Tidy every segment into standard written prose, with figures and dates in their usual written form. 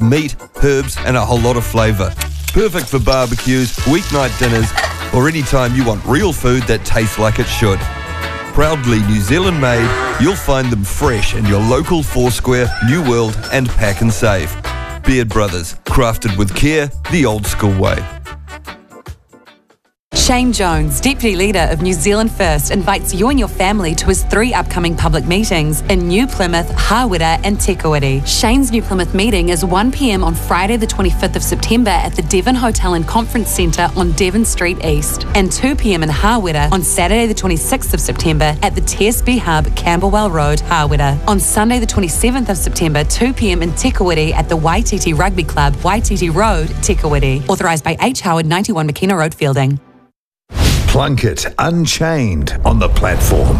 meat, herbs and a whole lot of flavour. Perfect for barbecues, weeknight dinners, or any time you want real food that tastes like it should. Proudly New Zealand made, you'll find them fresh in your local Foursquare, New World and Pack and Save. Beard Brothers, crafted with care, the old school way. Shane Jones, Deputy Leader of New Zealand First, invites you and your family to his 3 upcoming public meetings in New Plymouth, Hawera and Te Kuiti. Shane's New Plymouth meeting is 1 p.m. on Friday the 25th of September at the Devon Hotel and Conference Centre on Devon Street East, and 2 p.m. in Hawera on Saturday the 26th of September at the TSB Hub, Camberwell Road, Hawera. On Sunday the 27th of September, 2 p.m. in Te Kuiti at the Waititi Rugby Club, Waititi Road, Te Kuiti. Authorised by H. Howard, 91 McKenna Road, Fielding. Plunkett Unchained on the platform.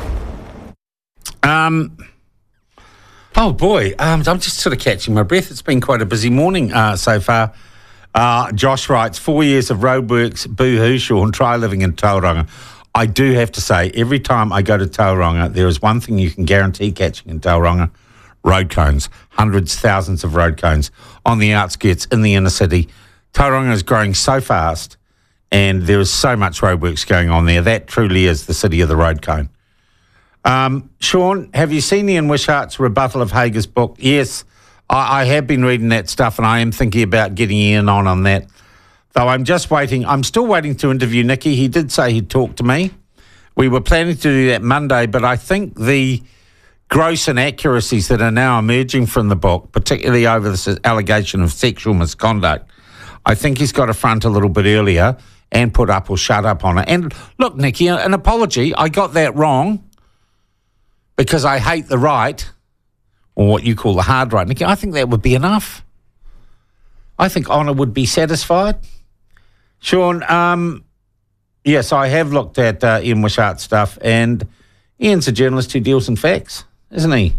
Oh boy, I'm just sort of catching my breath. It's been quite a busy morning so far. Josh writes, 4 years of roadworks, boo-hoo, Sean, try living in Tauranga. I do have to say, every time I go to Tauranga, there is one thing you can guarantee catching in Tauranga: road cones. Hundreds, thousands of road cones on the outskirts, in the inner city. Tauranga is growing so fast, and there is so much roadworks going on there. That truly is the city of the road cone. Sean, have you seen Ian Wishart's rebuttal of Hager's book? Yes, I have been reading that stuff, and I am thinking about getting Ian on that. Though I'm still waiting to interview Nicky. He did say he'd talk to me. We were planning to do that Monday, but I think the gross inaccuracies that are now emerging from the book, particularly over this allegation of sexual misconduct, I think he's got to front a little bit earlier and put up or shut up on it. And look, Nicky, an apology. I got that wrong because I hate the right, or what you call the hard right. Nicky, I think that would be enough. I think honour would be satisfied. Sean, yes, I have looked at Ian Wishart's stuff, and Ian's a journalist who deals in facts, isn't he?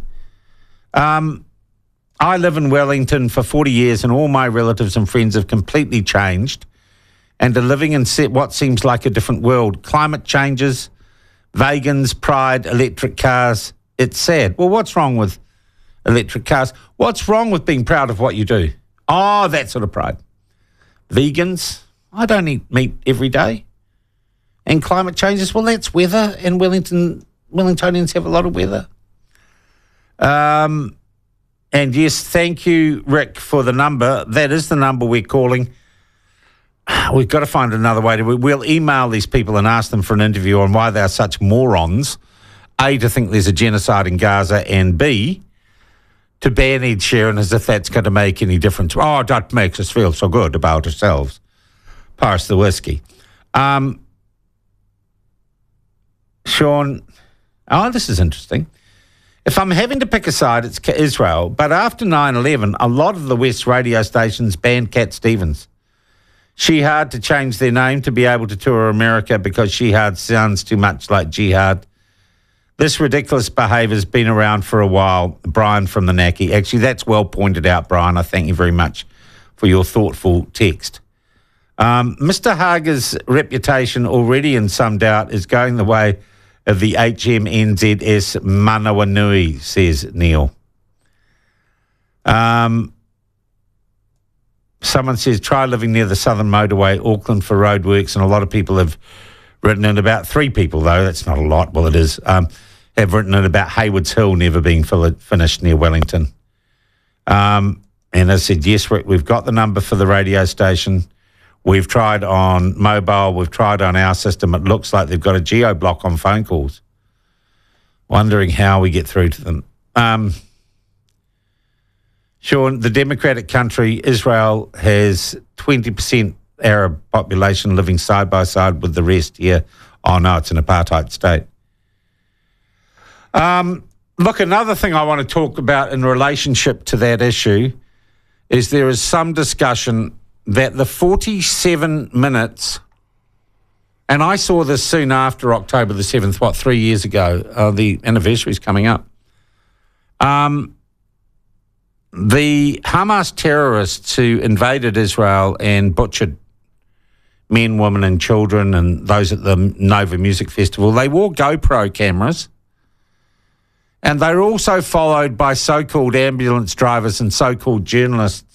I live in Wellington for 40 years, and all my relatives and friends have completely changed and are living in what seems like a different world. Climate changes, vegans, pride, electric cars. It's sad. Well, what's wrong with electric cars? What's wrong with being proud of what you do? Oh, that sort of pride. Vegans, I don't eat meat every day. And climate changes, well, that's weather, and Wellingtonians have a lot of weather. And yes, thank you, Rick, for the number. That is the number we're calling. We've got to find another way we'll email these people and ask them for an interview on why they're such morons. A, to think there's a genocide in Gaza, and B, to ban Ed Sheeran as if that's going to make any difference. Oh, that makes us feel so good about ourselves. Pass the whiskey. Sean, this is interesting. If I'm having to pick a side, it's Israel. But after 9/11, a lot of the West radio stations banned Cat Stevens. Shihad to change their name to be able to tour America because Shihad sounds too much like jihad. This ridiculous behaviour's been around for a while. Brian from the Naki. Actually, that's well pointed out, Brian. I thank you very much for your thoughtful text. Mr. Hager's reputation, already in some doubt, is going the way of the HMNZS Manawanui, says Neil. Someone says, try living near the Southern Motorway, Auckland, for roadworks, and a lot of people have written in about 3 people, though. That's not a lot. Well, it is. Have written in about Haywards Hill never being finished near Wellington. And I said, yes, Rick, we've got the number for the radio station. We've tried on mobile. We've tried on our system. It looks like they've got a geo-block on phone calls. Wondering how we get through to them. Sean, the democratic country, Israel, has 20% Arab population living side by side with the rest here. Oh, no, it's an apartheid state. Look, another thing I want to talk about in relationship to that issue is there is some discussion that the 47 minutes, and I saw this soon after October the 7th, 3 years ago, the anniversary's coming up. The Hamas terrorists who invaded Israel and butchered men, women and children and those at the Nova Music Festival, they wore GoPro cameras, and they were also followed by so-called ambulance drivers and so-called journalists